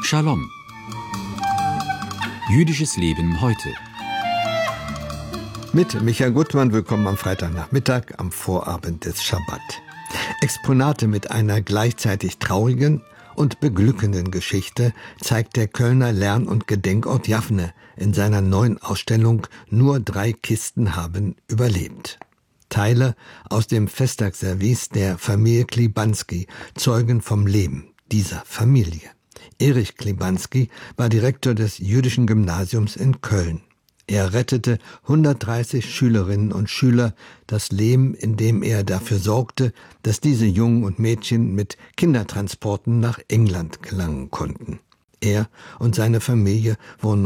Shalom. Jüdisches Leben heute. Mit Michael Gutmann, willkommen am Freitagnachmittag, am Vorabend des Schabbat. Exponate mit einer gleichzeitig traurigen und beglückenden Geschichte zeigt der Kölner Lern- und Gedenkort Jaffne in seiner neuen Ausstellung Nur 3 Kisten haben überlebt. Teile aus dem Festtagsservice der Familie Klibanski zeugen vom Leben dieser Familie. Erich Klibanski war Direktor des Jüdischen Gymnasiums in Köln. Er rettete 130 Schülerinnen und Schüler das Leben, indem er dafür sorgte, dass diese Jungen und Mädchen mit Kindertransporten nach England gelangen konnten. Er und seine Familie wurden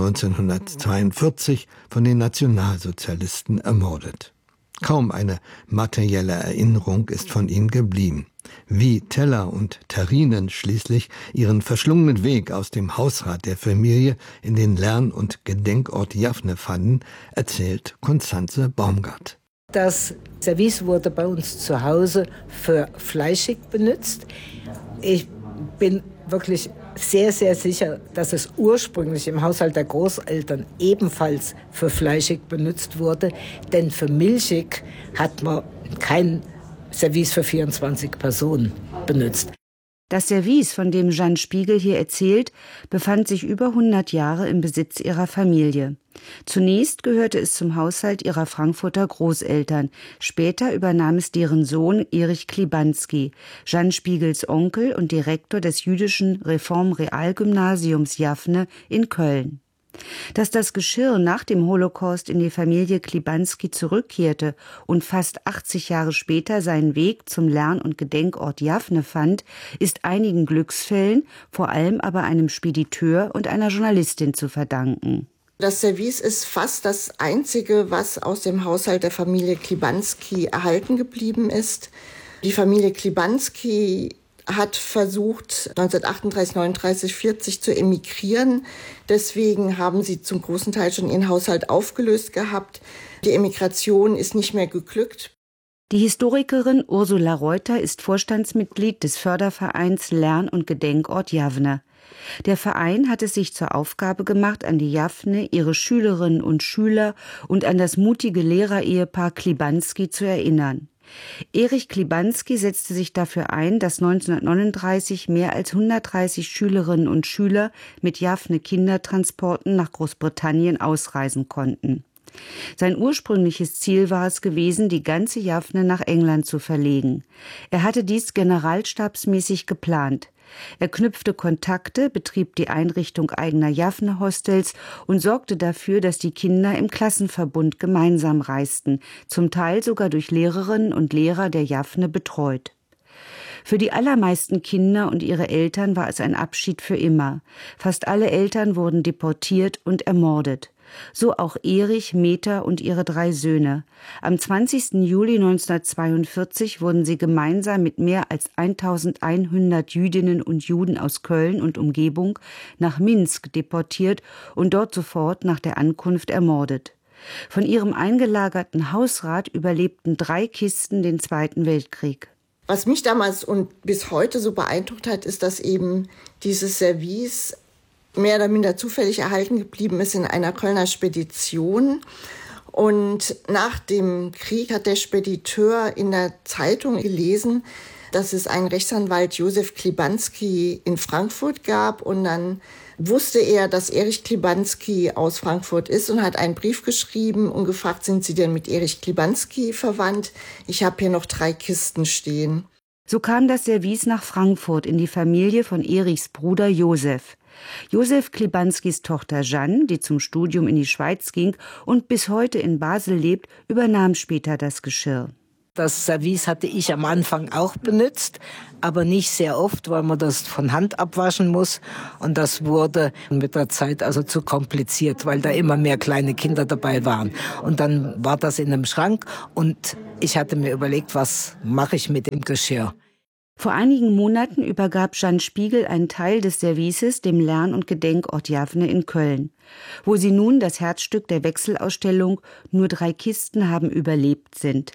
1942 von den Nationalsozialisten ermordet. Kaum eine materielle Erinnerung ist von ihnen geblieben. Wie Teller und Terrinen schließlich ihren verschlungenen Weg aus dem Hausrat der Familie in den Lern- und Gedenkort Jaffne fanden, erzählt Constanze Baumgart. Das Service wurde bei uns zu Hause für fleischig benutzt. Ich bin wirklich sehr, sehr sicher, dass es ursprünglich im Haushalt der Großeltern ebenfalls für fleischig benutzt wurde. Denn für milchig hat man kein Service für 24 Personen benutzt. Das Service, von dem Jeanne Spiegel hier erzählt, befand sich über 100 Jahre im Besitz ihrer Familie. Zunächst gehörte es zum Haushalt ihrer Frankfurter Großeltern. Später übernahm es deren Sohn Erich Klibanski, Jeanne Spiegels Onkel und Direktor des jüdischen Reformrealgymnasiums Jaffne in Köln. Dass das Geschirr nach dem Holocaust in die Familie Klibanski zurückkehrte und fast 80 Jahre später seinen Weg zum Lern- und Gedenkort Jaffne fand, ist einigen Glücksfällen, vor allem aber einem Spediteur und einer Journalistin zu verdanken. Das Service ist fast das einzige, was aus dem Haushalt der Familie Klibanski erhalten geblieben ist. Die Familie Klibanski hat versucht, 1938, 39, 40 zu emigrieren. Deswegen haben sie zum großen Teil schon ihren Haushalt aufgelöst gehabt. Die Emigration ist nicht mehr geglückt. Die Historikerin Ursula Reuter ist Vorstandsmitglied des Fördervereins Lern- und Gedenkort Jaffne. Der Verein hat es sich zur Aufgabe gemacht, an die Jaffne, ihre Schülerinnen und Schüler und an das mutige Lehrerehepaar Klibanski zu erinnern. Erich Klibanski setzte sich dafür ein, dass 1939 mehr als 130 Schülerinnen und Schüler mit Jaffne-Kindertransporten nach Großbritannien ausreisen konnten. Sein ursprüngliches Ziel war es gewesen, die ganze Jaffne nach England zu verlegen. Er hatte dies generalstabsmäßig geplant. Er knüpfte Kontakte, betrieb die Einrichtung eigener Jaffne-Hostels und sorgte dafür, dass die Kinder im Klassenverbund gemeinsam reisten, zum Teil sogar durch Lehrerinnen und Lehrer der Jaffne betreut. Für die allermeisten Kinder und ihre Eltern war es ein Abschied für immer. Fast alle Eltern wurden deportiert und ermordet. So auch Erich, Meta und ihre 3 Söhne. Am 20. Juli 1942 wurden sie gemeinsam mit mehr als 1100 Jüdinnen und Juden aus Köln und Umgebung nach Minsk deportiert und dort sofort nach der Ankunft ermordet. Von ihrem eingelagerten Hausrat überlebten 3 Kisten den Zweiten Weltkrieg. Was mich damals und bis heute so beeindruckt hat, ist, dass eben dieses Service mehr oder minder zufällig erhalten geblieben ist in einer Kölner Spedition. Und nach dem Krieg hat der Spediteur in der Zeitung gelesen, dass es einen Rechtsanwalt Josef Klibanski in Frankfurt gab. Und dann wusste er, dass Erich Klibanski aus Frankfurt ist und hat einen Brief geschrieben und gefragt, sind Sie denn mit Erich Klibanski verwandt? Ich habe hier noch 3 Kisten stehen. So kam das Service nach Frankfurt in die Familie von Erichs Bruder Josef. Josef Klibanskis Tochter Jeanne, die zum Studium in die Schweiz ging und bis heute in Basel lebt, übernahm später das Geschirr. Das Service hatte ich am Anfang auch benutzt, aber nicht sehr oft, weil man das von Hand abwaschen muss. Und das wurde mit der Zeit also zu kompliziert, weil da immer mehr kleine Kinder dabei waren. Und dann war das in einem Schrank und ich hatte mir überlegt, was mache ich mit dem Geschirr? Vor einigen Monaten übergab Jeanne Spiegel einen Teil des Services dem Lern- und Gedenkort Jaffne in Köln, wo sie nun das Herzstück der Wechselausstellung Nur 3 Kisten haben überlebt sind.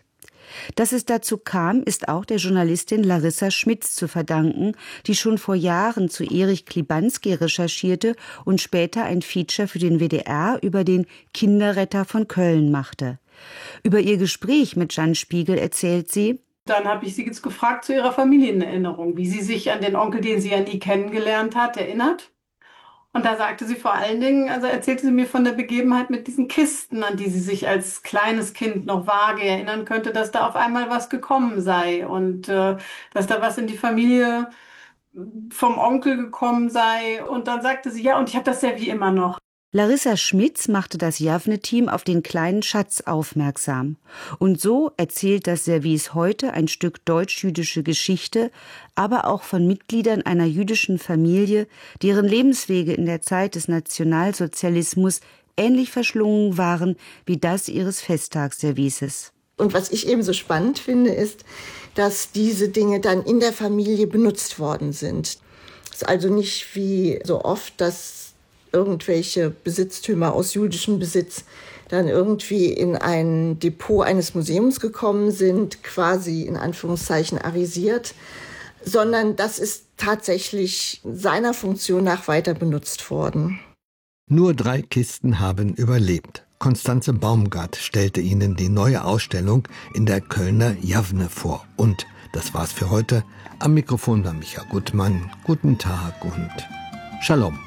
Dass es dazu kam, ist auch der Journalistin Larissa Schmitz zu verdanken, die schon vor Jahren zu Erich Klibanski recherchierte und später ein Feature für den WDR über den Kinderretter von Köln machte. Über ihr Gespräch mit Jeanne Spiegel erzählt sie: Dann habe ich sie jetzt gefragt zu ihrer Familienerinnerung, wie sie sich an den Onkel, den sie ja nie kennengelernt hat, erinnert. Und da sagte sie vor allen Dingen, also erzählte sie mir von der Begebenheit mit diesen Kisten, an die sie sich als kleines Kind noch vage erinnern könnte, dass da auf einmal was gekommen sei und dass da was in die Familie vom Onkel gekommen sei. Und dann sagte sie, ja, und ich habe das Service immer noch. Larissa Schmitz machte das Javne-Team auf den kleinen Schatz aufmerksam. Und so erzählt das Service heute ein Stück deutsch-jüdische Geschichte, aber auch von Mitgliedern einer jüdischen Familie, deren Lebenswege in der Zeit des Nationalsozialismus ähnlich verschlungen waren wie das ihres Festtagsservices. Und was ich eben so spannend finde, ist, dass diese Dinge dann in der Familie benutzt worden sind. Es ist also nicht wie so oft, dass irgendwelche Besitztümer aus jüdischem Besitz dann irgendwie in ein Depot eines Museums gekommen sind, quasi in Anführungszeichen arisiert, sondern das ist tatsächlich seiner Funktion nach weiter benutzt worden. Nur 3 Kisten haben überlebt. Constanze Baumgart stellte Ihnen die neue Ausstellung in der Kölner Javne vor. Und das war's für heute. Am Mikrofon war Micha Gutmann. Guten Tag und Shalom.